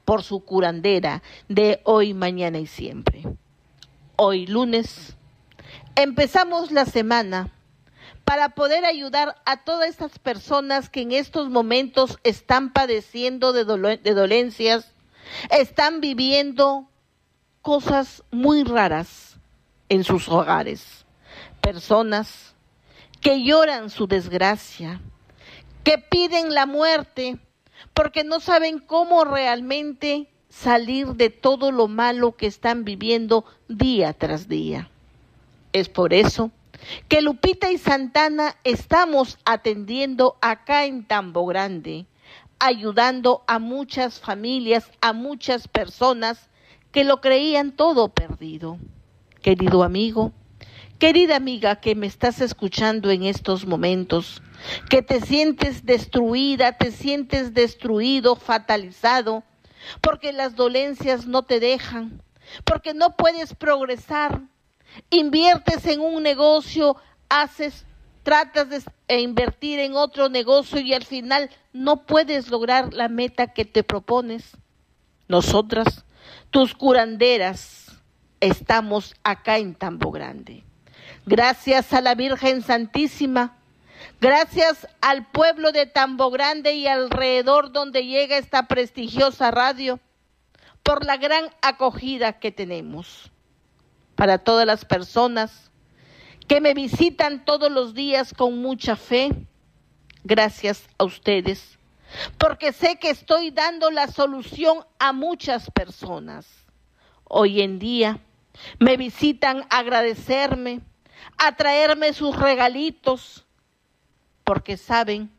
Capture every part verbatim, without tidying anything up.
por su curandera de hoy, mañana y siempre. Hoy lunes empezamos la semana para poder ayudar a todas estas personas que en estos momentos están padeciendo de, dolo- de dolencias, están viviendo cosas muy raras en sus hogares. Personas que lloran su desgracia, que piden la muerte porque no saben cómo realmente salir de todo lo malo que están viviendo día tras día. Es por eso que Lupita y Santana estamos atendiendo acá en Tambo Grande, ayudando a muchas familias, a muchas personas que lo creían todo perdido. Querido amigo, querida amiga que me estás escuchando en estos momentos, que te sientes destruida, te sientes destruido, fatalizado, porque las dolencias no te dejan, porque no puedes progresar. Inviertes en un negocio, haces, tratas de e invertir en otro negocio y al final no puedes lograr la meta que te propones. Nosotras, tus curanderas, estamos acá en Tambo Grande. Gracias a la Virgen Santísima, gracias al pueblo de Tambo Grande y alrededor donde llega esta prestigiosa radio, por la gran acogida que tenemos. Para todas las personas que me visitan todos los días con mucha fe, gracias a ustedes, porque sé que estoy dando la solución a muchas personas. Hoy en día me visitan a agradecerme, a traerme sus regalitos, porque saben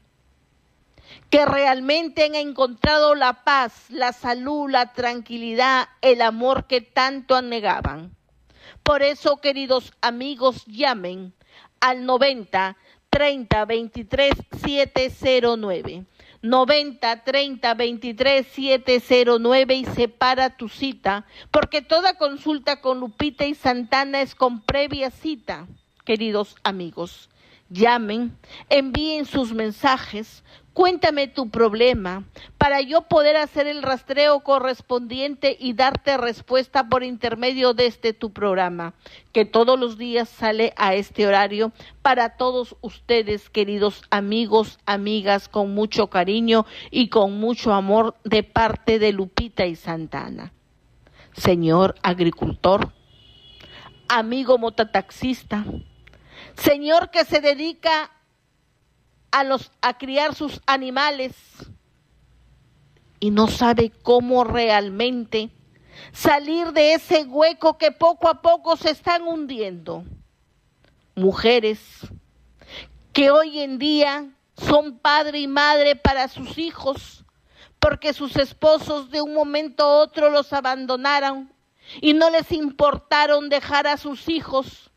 que realmente han encontrado la paz, la salud, la tranquilidad, el amor que tanto anegaban. Por eso, queridos amigos, llamen al noventa, treinta, veintitrés, siete cero nueve. noventa, treinta, veintitrés, siete cero nueve y separa tu cita, porque toda consulta con Lupita y Santana es con previa cita, queridos amigos. Llamen, envíen sus mensajes, cuéntame tu problema para yo poder hacer el rastreo correspondiente y darte respuesta por intermedio de este tu programa, que todos los días sale a este horario para todos ustedes, queridos amigos, amigas, con mucho cariño y con mucho amor de parte de Lupita y Santana. Señor agricultor, amigo mototaxista, señor que se dedica a los a criar sus animales y no sabe cómo realmente salir de ese hueco que poco a poco se están hundiendo. Mujeres que hoy en día son padre y madre para sus hijos porque sus esposos de un momento a otro los abandonaron y no les importaron dejar a sus hijos.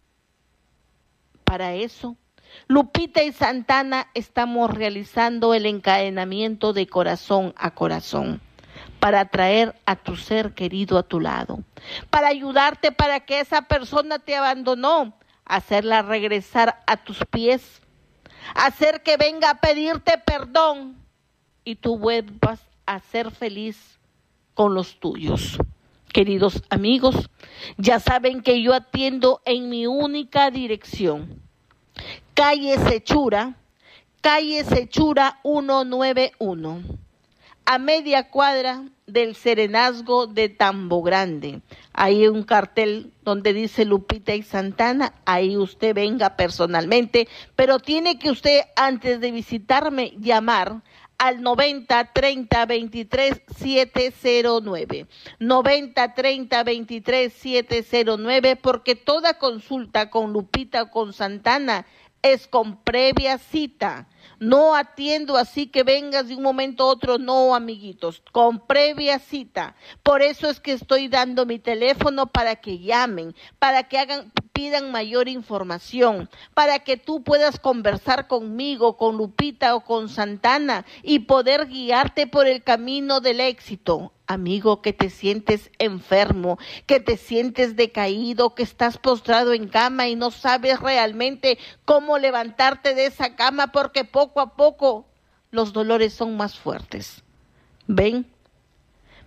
Para eso, Lupita y Santana estamos realizando el encadenamiento de corazón a corazón para traer a tu ser querido a tu lado, para ayudarte para que esa persona te abandonó, hacerla regresar a tus pies, hacer que venga a pedirte perdón y tú vuelvas a ser feliz con los tuyos. Queridos amigos, ya saben que yo atiendo en mi única dirección. Calle Sechura, calle Sechura ciento noventa y uno, a media cuadra del Serenazgo de Tambo Grande. Ahí hay un cartel donde dice Lupita y Santana, ahí usted venga personalmente, pero tiene que usted antes de visitarme llamar al noventa, treinta, veintitrés, siete cero nueve, noventa, treinta, veintitrés, siete cero nueve, porque toda consulta con Lupita o con Santana es con previa cita. No atiendo así que vengas de un momento a otro, no, amiguitos, con previa cita. Por eso es que estoy dando mi teléfono para que llamen, para que hagan, pidan mayor información, para que tú puedas conversar conmigo, con Lupita o con Santana y poder guiarte por el camino del éxito. Amigo, que te sientes enfermo, que te sientes decaído, que estás postrado en cama y no sabes realmente cómo levantarte de esa cama porque poco a poco los dolores son más fuertes. Ven,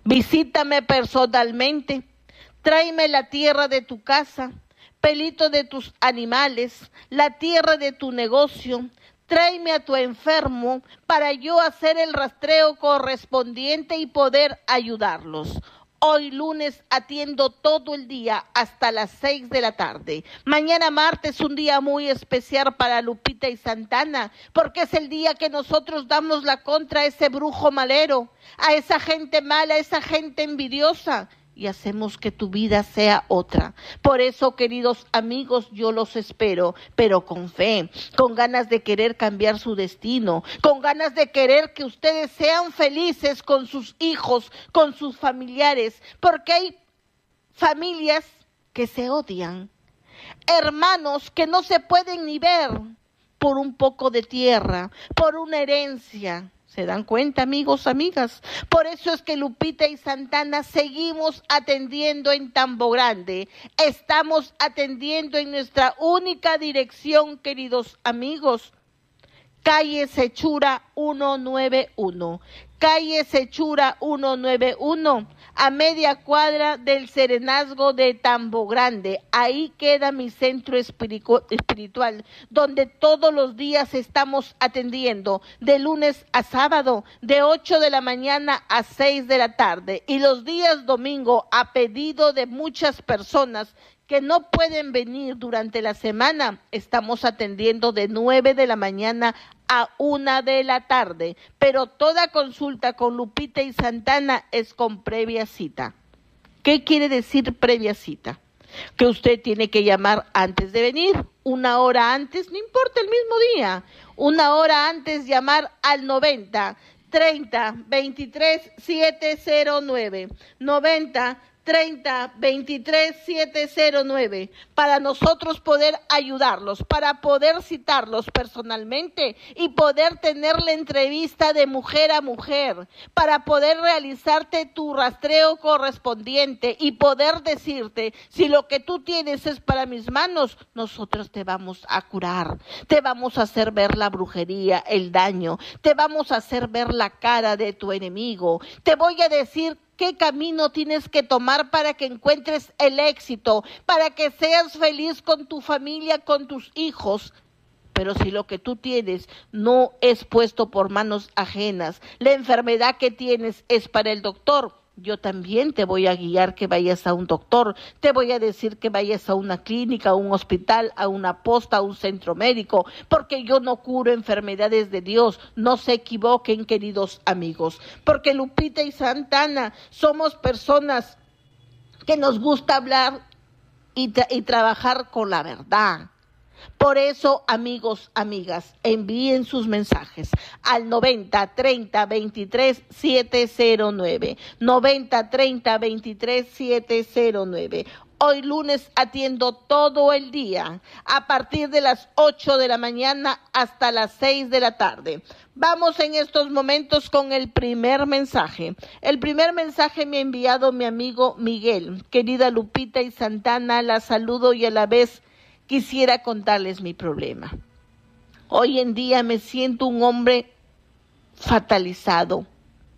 Visítame personalmente, tráeme la tierra de tu casa, pelito de tus animales, la tierra de tu negocio, tráeme a tu enfermo para yo hacer el rastreo correspondiente y poder ayudarlos. Hoy lunes atiendo todo el día hasta las seis de la tarde. Mañana martes un día muy especial para Lupita y Santana, porque es el día que nosotros damos la contra a ese brujo malero, a esa gente mala, a esa gente envidiosa, y hacemos que tu vida sea otra. Por eso, queridos amigos, yo los espero, pero con fe, con ganas de querer cambiar su destino, con ganas de querer que ustedes sean felices con sus hijos, con sus familiares, porque hay familias que se odian, hermanos que no se pueden ni ver por un poco de tierra, por una herencia. ¿Se dan cuenta, amigos, amigas? Por eso es que Lupita y Santana seguimos atendiendo en Tambo Grande. Estamos atendiendo en nuestra única dirección, queridos amigos. Calle Sechura ciento noventa y uno. Calle Sechura ciento noventa y uno, a media cuadra del Serenazgo de Tambo Grande. Ahí queda mi centro espiritual, donde todos los días estamos atendiendo, de lunes a sábado, de ocho de la mañana a seis de la tarde. Y los días domingo, a pedido de muchas personas que no pueden venir durante la semana, estamos atendiendo de nueve de la mañana a una de la tarde, pero toda consulta con Lupita y Santana es con previa cita. ¿Qué quiere decir previa cita? Que usted tiene que llamar antes de venir, una hora antes, no importa el mismo día, una hora antes llamar al noventa, treinta, veintitrés, setecientos nueve, noventa, treinta, veintitrés, setecientos nueve, para nosotros poder ayudarlos, para poder citarlos personalmente y poder tener la entrevista de mujer a mujer, para poder realizarte tu rastreo correspondiente y poder decirte, si lo que tú tienes es para mis manos, nosotros te vamos a curar, te vamos a hacer ver la brujería, el daño, te vamos a hacer ver la cara de tu enemigo, te voy a decir qué camino tienes que tomar para que encuentres el éxito, para que seas feliz con tu familia, con tus hijos. Pero si lo que tú tienes no es puesto por manos ajenas, la enfermedad que tienes es para el doctor, yo también te voy a guiar que vayas a un doctor, te voy a decir que vayas a una clínica, a un hospital, a una posta, a un centro médico, porque yo no curo enfermedades de Dios. No se equivoquen, queridos amigos, porque Lupita y Santana somos personas que nos gusta hablar y, tra- y trabajar con la verdad. Por eso, amigos, amigas, envíen sus mensajes al noventa, treinta, veintitrés, setecientos nueve, noventa, treinta, veintitrés, setecientos nueve. Hoy lunes atiendo todo el día, a partir de las ocho de la mañana hasta las seis de la tarde. Vamos en estos momentos con el primer mensaje. El primer mensaje me ha enviado mi amigo Miguel. Querida Lupita y Santana, la saludo y a la vez quisiera contarles mi problema. Hoy en día me siento un hombre fatalizado.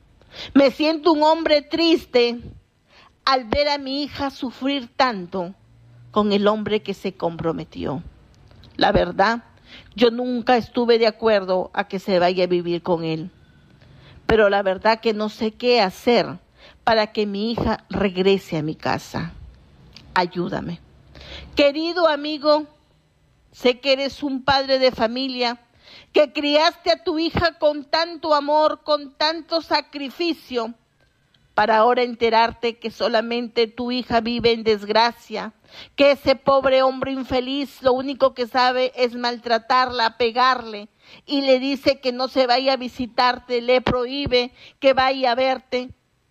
Me siento un hombre triste al ver a mi hija sufrir tanto con el hombre que se comprometió. La verdad, yo nunca estuve de acuerdo a que se vaya a vivir con él. Pero la verdad que no sé qué hacer para que mi hija regrese a mi casa. Ayúdame. Querido amigo, sé que eres un padre de familia, que criaste a tu hija con tanto amor, con tanto sacrificio, para ahora enterarte que solamente tu hija vive en desgracia, que ese pobre hombre infeliz lo único que sabe es maltratarla, pegarle, y le dice que no se vaya a visitarte, le prohíbe que vaya a verte,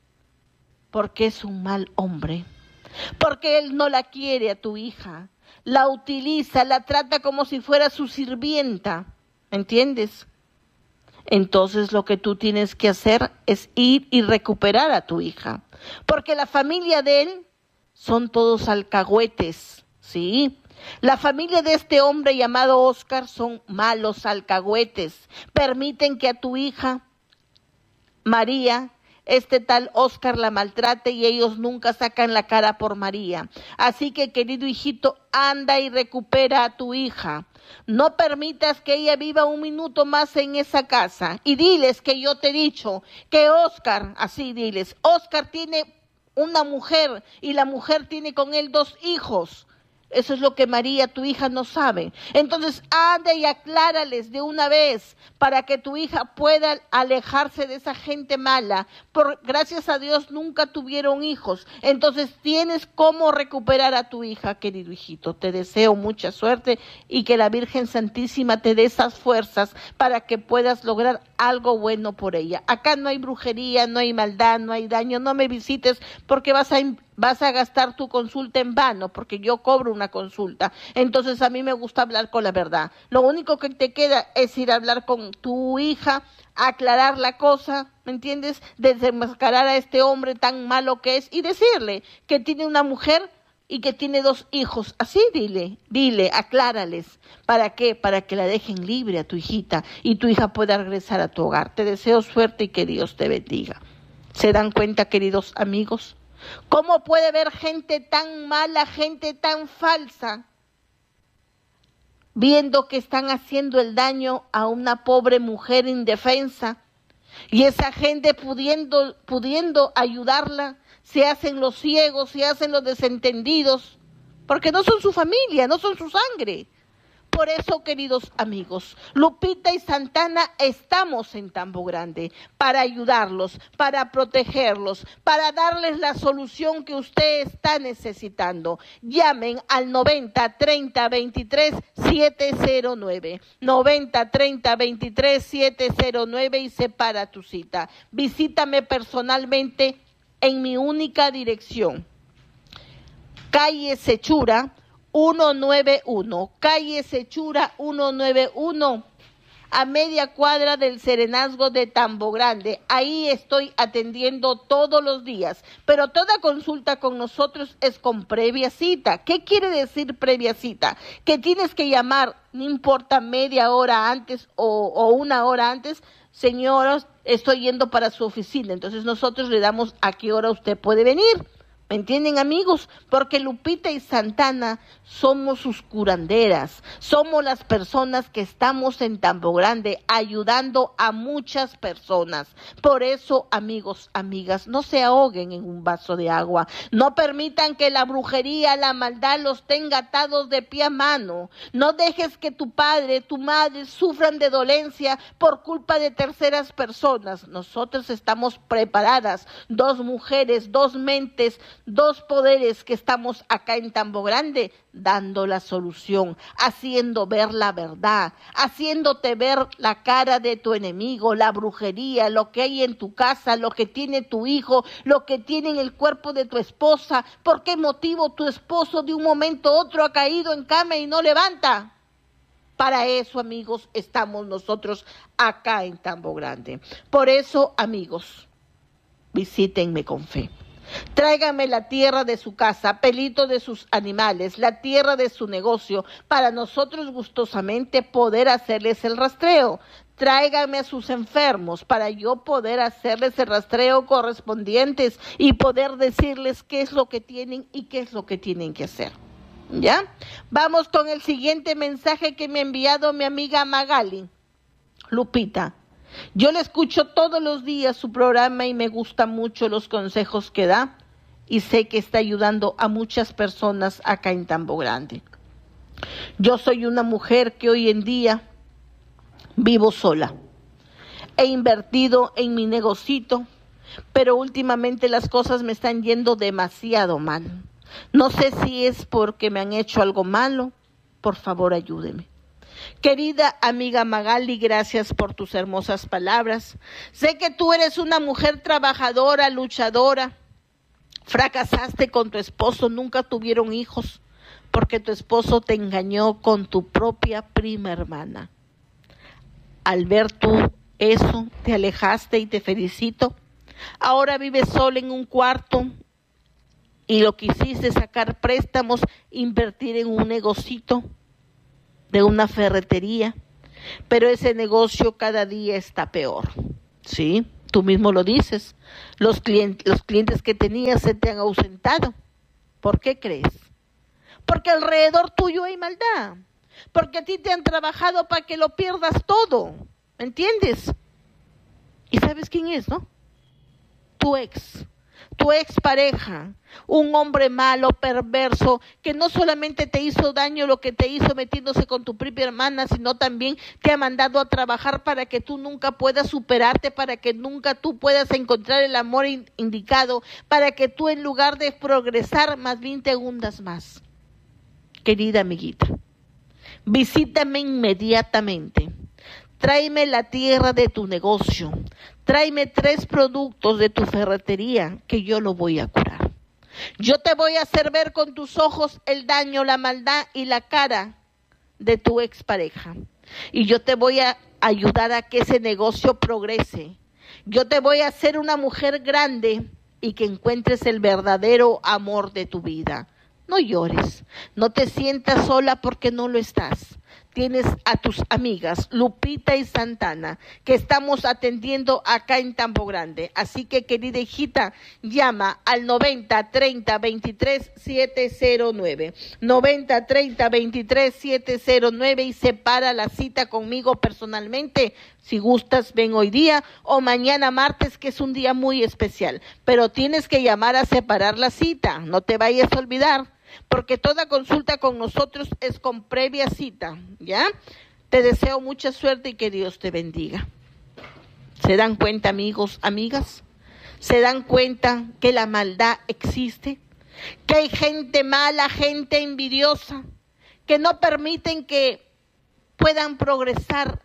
porque es un mal hombre. Porque él no la quiere a tu hija, la utiliza, la trata como si fuera su sirvienta, ¿entiendes? Entonces lo que tú tienes que hacer es ir y recuperar a tu hija, porque la familia de él son todos alcahuetes, ¿sí? La familia de este hombre llamado Oscar son malos alcahuetes, permiten que a tu hija María este tal Óscar la maltrate y ellos nunca sacan la cara por María. Así que, querido hijito, anda y recupera a tu hija. No permitas que ella viva un minuto más en esa casa. Y diles que yo te he dicho que Óscar, así diles, Óscar tiene una mujer y la mujer tiene con él dos hijos. Eso es lo que María, tu hija, no sabe. Entonces, anda y aclárales de una vez para que tu hija pueda alejarse de esa gente mala. Por, gracias a Dios nunca tuvieron hijos. Entonces, tienes cómo recuperar a tu hija, querido hijito. Te deseo mucha suerte y que la Virgen Santísima te dé esas fuerzas para que puedas lograr algo bueno por ella. Acá no hay brujería, no hay maldad, no hay daño. No me visites porque vas a vas a gastar tu consulta en vano, porque yo cobro una consulta. Entonces a mí me gusta hablar con la verdad. Lo único que te queda es ir a hablar con tu hija, aclarar la cosa, ¿me entiendes? Desenmascarar a este hombre tan malo que es y decirle que tiene una mujer y que tiene dos hijos. Así dile, dile, aclárales. ¿Para qué? Para que la dejen libre a tu hijita y tu hija pueda regresar a tu hogar. Te deseo suerte y que Dios te bendiga. ¿Se dan cuenta, queridos amigos? ¿Cómo puede haber gente tan mala, gente tan falsa, viendo que están haciendo el daño a una pobre mujer indefensa? Y esa gente pudiendo, pudiendo ayudarla, se hacen los ciegos, se hacen los desentendidos, porque no son su familia, no son su sangre. Por eso, queridos amigos, Lupita y Santana estamos en Tambo Grande para ayudarlos, para protegerlos, para darles la solución que usted está necesitando. Llamen al noventa treinta veintitrés setecientos nueve, noventa treinta veintitrés setecientos nueve y separa tu cita. Visítame personalmente en mi única dirección, calle Sechura, ciento noventa y uno, calle Sechura ciento noventa y uno, a media cuadra del Serenazgo de Tambo Grande. Ahí estoy atendiendo todos los días, pero toda consulta con nosotros es con previa cita. ¿Qué quiere decir previa cita? Que tienes que llamar, no importa media hora antes o, o una hora antes. Señoras, estoy yendo para su oficina, entonces nosotros le damos a qué hora usted puede venir. ¿Me entienden, amigos? Porque Lupita y Santana somos sus curanderas, somos las personas que estamos en Tambo Grande ayudando a muchas personas. Por eso, amigos, amigas, no se ahoguen en un vaso de agua, no permitan que la brujería, la maldad los tenga atados de pie a mano, no dejes que tu padre, tu madre sufran de dolencia por culpa de terceras personas. Nosotros estamos preparadas, dos mujeres, dos mentes, dos poderes que estamos acá en Tambo Grande dando la solución, haciendo ver la verdad, haciéndote ver la cara de tu enemigo, la brujería, lo que hay en tu casa, lo que tiene tu hijo, lo que tiene en el cuerpo de tu esposa. ¿Por qué motivo tu esposo de un momento a otro ha caído en cama y no levanta? Para eso, amigos, estamos nosotros acá en Tambo Grande. Por eso, amigos, visítenme con fe. Tráigame la tierra de su casa, pelito de sus animales, la tierra de su negocio, para nosotros gustosamente poder hacerles el rastreo. Tráigame a sus enfermos para yo poder hacerles el rastreo correspondientes y poder decirles qué es lo que tienen y qué es lo que tienen que hacer. ¿Ya? Vamos con el siguiente mensaje que me ha enviado mi amiga Magali. Lupita, yo le escucho todos los días su programa y me gustan mucho los consejos que da y sé que está ayudando a muchas personas acá en Tambo Grande. Yo soy una mujer que hoy en día vivo sola. He invertido en mi negocito, pero últimamente las cosas me están yendo demasiado mal. No sé si es porque me han hecho algo malo. Por favor, ayúdeme. Querida amiga Magali, gracias por tus hermosas palabras. Sé que tú eres una mujer trabajadora, luchadora. Fracasaste con tu esposo, nunca tuvieron hijos, porque tu esposo te engañó con tu propia prima hermana. Al ver tú eso, te alejaste y te felicito. Ahora vives sola en un cuarto y lo que hiciste es sacar préstamos, invertir en un negocito de una ferretería, pero ese negocio cada día está peor, ¿sí? Tú mismo lo dices. Los clientes, los clientes que tenías se te han ausentado. ¿Por qué crees? Porque alrededor tuyo hay maldad. Porque a ti te han trabajado para que lo pierdas todo. ¿Me entiendes? ¿Y sabes quién es, no? Tu ex. Tu expareja, un hombre malo, perverso, que no solamente te hizo daño lo que te hizo metiéndose con tu propia hermana, sino también te ha mandado a trabajar para que tú nunca puedas superarte, para que nunca tú puedas encontrar el amor in- indicado, para que tú en lugar de progresar, más bien te hundas más. Querida amiguita, visítame inmediatamente. Tráeme la tierra de tu negocio. Tráeme tres productos de tu ferretería que yo lo voy a curar. Yo te voy a hacer ver con tus ojos el daño, la maldad y la cara de tu expareja. Y yo te voy a ayudar a que ese negocio progrese. Yo te voy a hacer una mujer grande y que encuentres el verdadero amor de tu vida. No llores, no te sientas sola porque no lo estás. Tienes a tus amigas Lupita y Santana que estamos atendiendo acá en Tambo Grande. Así que, querida hijita, llama al noventa treinta veintitrés siete cero nueve. noventa treinta veintitrés siete cero nueve y separa la cita conmigo personalmente. Si gustas, ven hoy día o mañana martes, que es un día muy especial. Pero tienes que llamar a separar la cita, no te vayas a olvidar. Porque toda consulta con nosotros es con previa cita, ¿ya? Te deseo mucha suerte y que Dios te bendiga. ¿Se dan cuenta, amigos, amigas? ¿Se dan cuenta que la maldad existe? Que hay gente mala, gente envidiosa, que no permiten que puedan progresar,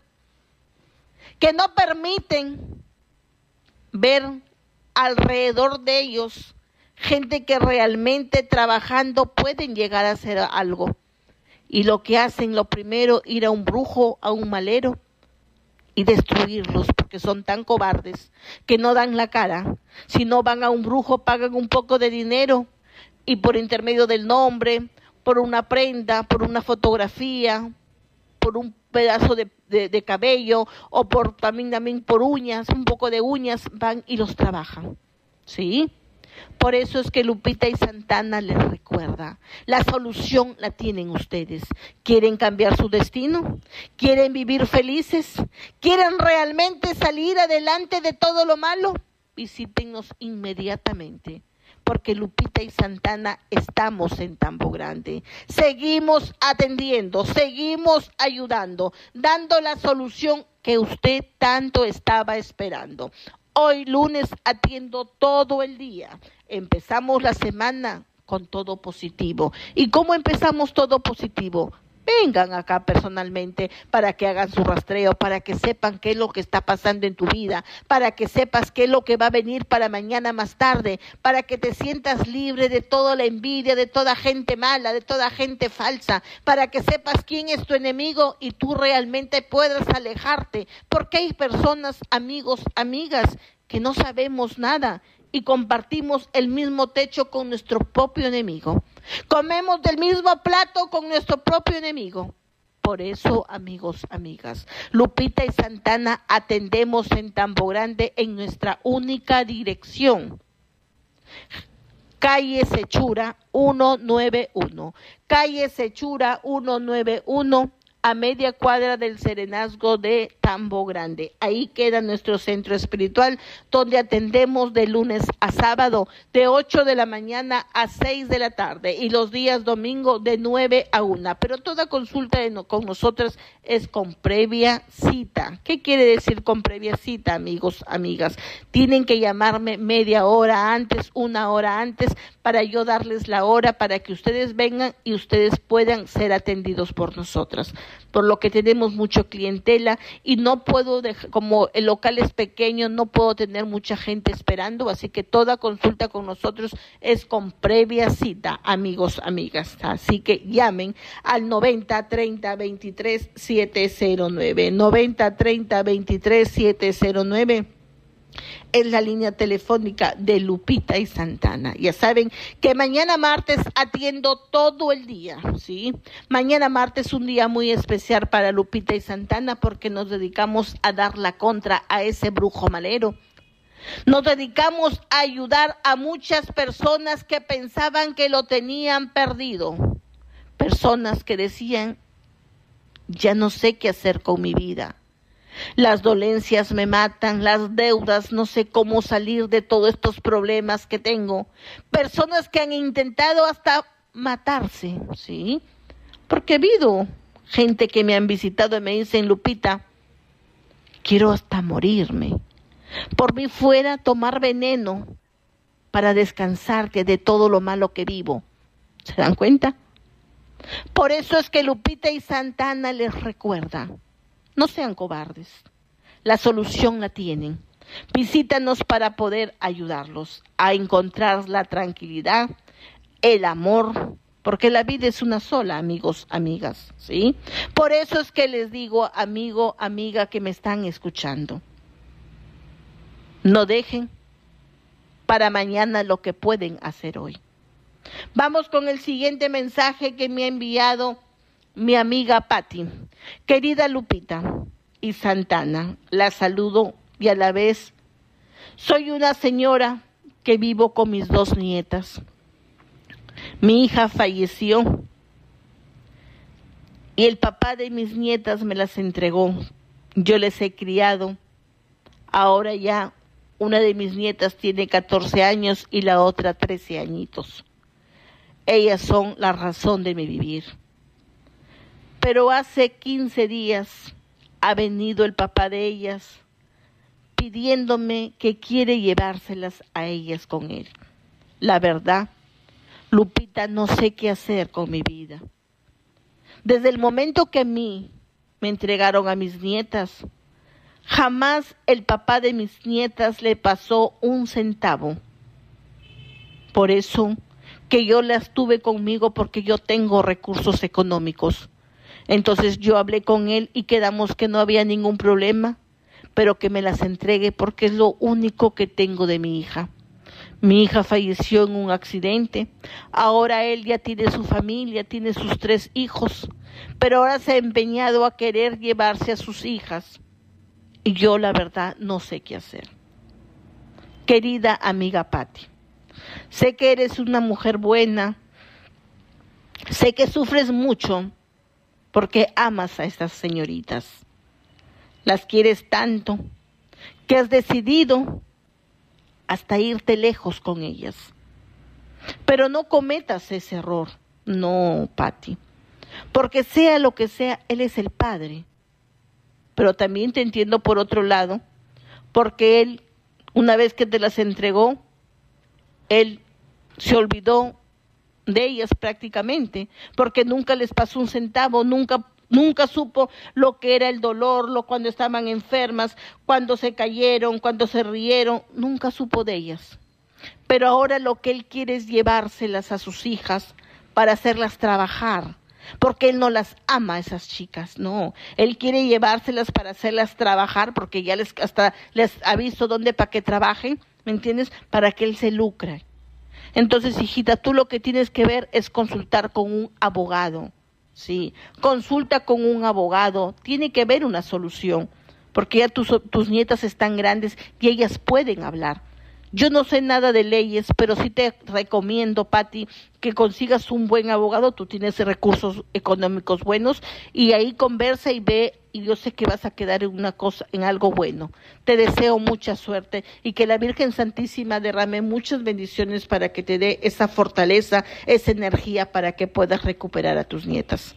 que no permiten ver alrededor de ellos gente que realmente trabajando pueden llegar a hacer algo. Y lo que hacen, lo primero, ir a un brujo, a un malero y destruirlos, porque son tan cobardes que no dan la cara. Si no van a un brujo, pagan un poco de dinero y por intermedio del nombre, por una prenda, por una fotografía, por un pedazo de, de, de cabello o por también, también por uñas, un poco de uñas, van y los trabajan. ¿Sí? Por eso es que Lupita y Santana les recuerda, la solución la tienen ustedes. ¿Quieren cambiar su destino? ¿Quieren vivir felices? ¿Quieren realmente salir adelante de todo lo malo? Visítenos inmediatamente, porque Lupita y Santana estamos en Tambo Grande. Seguimos atendiendo, seguimos ayudando, dando la solución que usted tanto estaba esperando. Hoy lunes atiendo todo el día. Empezamos la semana con todo positivo. ¿Y cómo empezamos todo positivo? Vengan acá personalmente para que hagan su rastreo, para que sepan qué es lo que está pasando en tu vida, para que sepas qué es lo que va a venir para mañana más tarde, para que te sientas libre de toda la envidia, de toda gente mala, de toda gente falsa, para que sepas quién es tu enemigo y tú realmente puedas alejarte, porque hay personas, amigos, amigas, que no sabemos nada y compartimos el mismo techo con nuestro propio enemigo. Comemos del mismo plato con nuestro propio enemigo. Por eso, amigos, amigas, Lupita y Santana atendemos en Tambo Grande en nuestra única dirección. Calle Sechura ciento noventa y uno. Calle Sechura ciento noventa y uno. A media cuadra del Serenazgo de Tambo Grande. Ahí queda nuestro centro espiritual, donde atendemos de lunes a sábado, de ocho de la mañana a seis de la tarde, y los días domingo de nueve a una. Pero toda consulta de no, con nosotros es con previa cita. ¿Qué quiere decir con previa cita, amigos, amigas? Tienen que llamarme media hora antes, una hora antes, para yo darles la hora, para que ustedes vengan y ustedes puedan ser atendidos por nosotras. Por lo que tenemos mucha clientela y no puedo, dejar, como el local es pequeño, no puedo tener mucha gente esperando, así que toda consulta con nosotros es con previa cita, amigos, amigas. Así que llamen al noventa treinta veintitrés siete cero nueve, noventa treinta veintitrés siete cero nueve. Es la línea telefónica de Lupita y Santana. Ya saben que mañana martes atiendo todo el día, ¿sí? Mañana martes es un día muy especial para Lupita y Santana porque nos dedicamos a dar la contra a ese brujo malero. Nos dedicamos a ayudar a muchas personas que pensaban que lo tenían perdido. Personas que decían, ya no sé qué hacer con mi vida. Las dolencias me matan, las deudas, no sé cómo salir de todos estos problemas que tengo. Personas que han intentado hasta matarse, ¿sí? Porque he habido gente que me han visitado y me dicen, Lupita, quiero hasta morirme. Por mí fuera tomar veneno para descansar de todo lo malo que vivo. ¿Se dan cuenta? Por eso es que Lupita y Santana les recuerda, no sean cobardes, la solución la tienen. Visítanos para poder ayudarlos a encontrar la tranquilidad, el amor, porque la vida es una sola, amigos, amigas, ¿sí? Por eso es que les digo, amigo, amiga que me están escuchando, no dejen para mañana lo que pueden hacer hoy. Vamos con el siguiente mensaje que me ha enviado mi amiga Patti. Querida Lupita y Santana, la saludo y a la vez soy una señora que vivo con mis dos nietas. Mi hija falleció y el papá de mis nietas me las entregó. Yo les he criado. Ahora ya una de mis nietas tiene catorce años y la otra trece añitos. Ellas son la razón de mi vivir. Pero hace quince días ha venido el papá de ellas pidiéndome que quiere llevárselas a ellas con él. La verdad, Lupita, no sé qué hacer con mi vida. Desde el momento que a mí me entregaron a mis nietas, jamás el papá de mis nietas le pasó un centavo. Por eso que yo las tuve conmigo, porque yo tengo recursos económicos. Entonces yo hablé con él y quedamos que no había ningún problema, pero que me las entregue porque es lo único que tengo de mi hija. Mi hija falleció en un accidente, ahora él ya tiene su familia, tiene sus tres hijos, pero ahora se ha empeñado a querer llevarse a sus hijas. Y yo la verdad no sé qué hacer. Querida amiga Patti, sé que eres una mujer buena, sé que sufres mucho porque amas a estas señoritas. Las quieres tanto que has decidido hasta irte lejos con ellas. Pero no cometas ese error, no, Patti, porque sea lo que sea, él es el padre. Pero también te entiendo por otro lado, porque él, una vez que te las entregó, él se olvidó de ellas prácticamente, porque nunca les pasó un centavo, nunca nunca supo lo que era el dolor, lo cuando estaban enfermas, cuando se cayeron, cuando se rieron, nunca supo de ellas. Pero ahora lo que él quiere es llevárselas a sus hijas para hacerlas trabajar, porque él no las ama a esas chicas, no, él quiere llevárselas para hacerlas trabajar, porque ya les hasta les ha visto dónde para que trabajen, ¿me entiendes? Para que él se lucre. Entonces, hijita, tú lo que tienes que ver es consultar con un abogado, sí, consulta con un abogado, tiene que haber una solución, porque ya tus, tus nietas están grandes y ellas pueden hablar. Yo no sé nada de leyes, pero sí te recomiendo, Patti, que consigas un buen abogado. Tú tienes recursos económicos buenos y ahí conversa y ve, y yo sé que vas a quedar en una cosa, en algo bueno. Te deseo mucha suerte y que la Virgen Santísima derrame muchas bendiciones para que te dé esa fortaleza, esa energía para que puedas recuperar a tus nietas.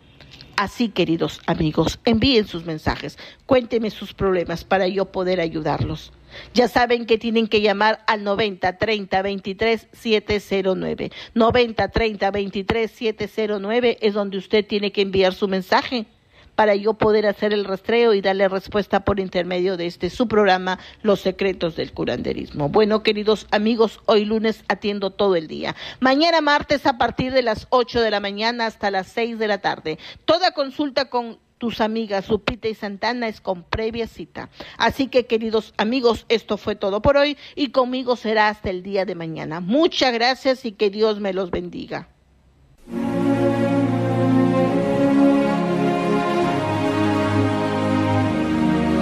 Así, queridos amigos, envíen sus mensajes, cuéntenme sus problemas para yo poder ayudarlos. Ya saben que tienen que llamar al noventa treinta veintitrés siete cero nueve. noventa treinta veintitrés siete cero nueve es donde usted tiene que enviar su mensaje para yo poder hacer el rastreo y darle respuesta por intermedio de este su programa, Los Secretos del Curanderismo. Bueno, queridos amigos, hoy lunes atiendo todo el día. Mañana martes a partir de las ocho de la mañana hasta las seis de la tarde. Toda consulta con tus amigas Lupita y Santana es con previa cita. Así que, queridos amigos, esto fue todo por hoy y conmigo será hasta el día de mañana. Muchas gracias y que Dios me los bendiga.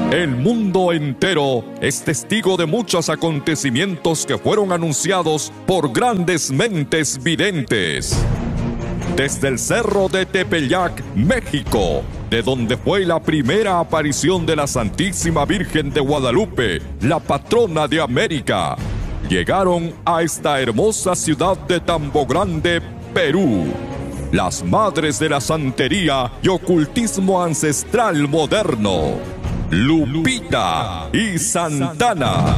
El mundo entero es testigo de muchos acontecimientos que fueron anunciados por grandes mentes videntes. Desde el cerro de Tepeyac, México, de donde fue la primera aparición de la Santísima Virgen de Guadalupe, la patrona de América, llegaron a esta hermosa ciudad de Tambo Grande, Perú, las madres de la santería y ocultismo ancestral moderno, Lupita y Santana.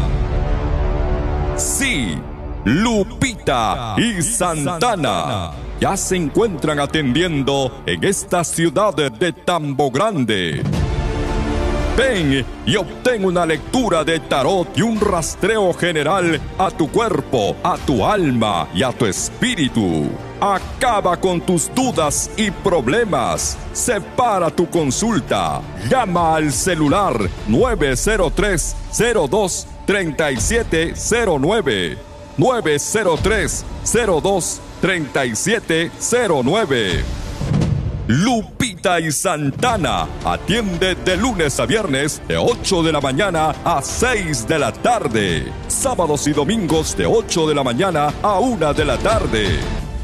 Sí, Lupita y Santana ya se encuentran atendiendo en esta ciudad de Tambo Grande. Ven y obtén una lectura de tarot y un rastreo general a tu cuerpo, a tu alma y a tu espíritu. Acaba con tus dudas y problemas. Separa tu consulta. Llama al celular nueve cero tres, cero dos, tres siete cero nueve. nueve cero tres, cero dos, tres siete cero nueve. Lupita y Santana atiende de lunes a viernes de ocho de la mañana a seis de la tarde. Sábados y domingos de ocho de la mañana a una de la tarde.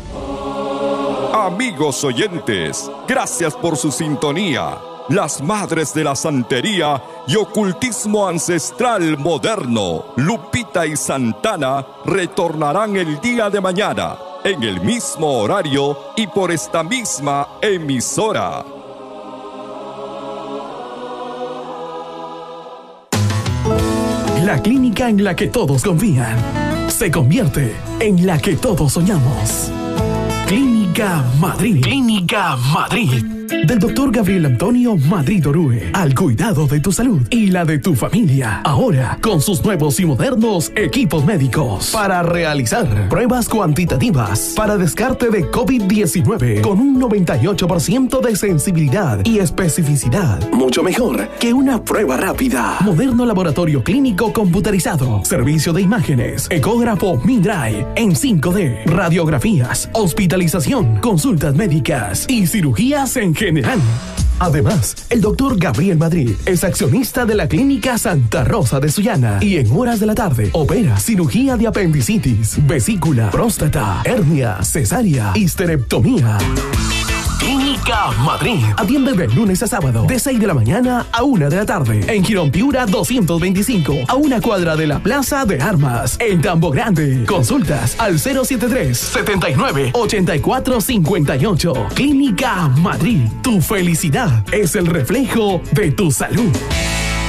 Amigos oyentes, gracias por su sintonía. Las madres de la santería y ocultismo ancestral moderno, Lupita y Santana, retornarán el día de mañana, en el mismo horario y por esta misma emisora. La clínica en la que todos confían se convierte en la que todos soñamos. Clínica Madrid. Clínica Madrid. Del doctor Gabriel Antonio Madrid Orue. Al cuidado de tu salud y la de tu familia. Ahora, con sus nuevos y modernos equipos médicos. Para realizar pruebas cuantitativas para descarte de COVID diecinueve. Con un noventa y ocho por ciento de sensibilidad y especificidad. Mucho mejor que una prueba rápida. Moderno laboratorio clínico computarizado. Servicio de imágenes. Ecógrafo Mindray en cinco D. Radiografías. Hospitalización. Consultas médicas. Y cirugías en general. Además, el doctor Gabriel Madrid es accionista de la Clínica Santa Rosa de Sullana y en horas de la tarde opera cirugía de apendicitis, vesícula, próstata, hernia, cesárea, histerectomía. Clínica Madrid. Atiende de lunes a sábado, de seis de la mañana a una de la tarde. En Girón Piura doscientos veinticinco, a una cuadra de la Plaza de Armas, en Tambo Grande. Consultas al cero setenta y tres, setenta y nueve, ochenta y cuatro cincuenta y ocho. Clínica Madrid. Tu felicidad es el reflejo de tu salud.